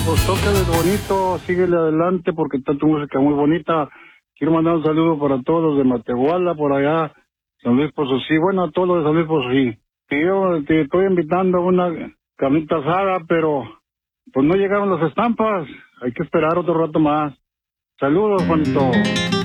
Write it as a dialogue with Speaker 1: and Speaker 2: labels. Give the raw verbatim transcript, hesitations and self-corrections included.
Speaker 1: pues tócale bonito, síguele adelante porque está tu música muy bonita. Quiero mandar un saludo para todos los de Matehuala, por allá, San Luis Potosí, bueno, a todos los de San Luis Potosí. Y yo te estoy invitando a una carnita asada, pero pues no llegaron las estampas, hay que esperar otro rato más. Saludos, Juanito.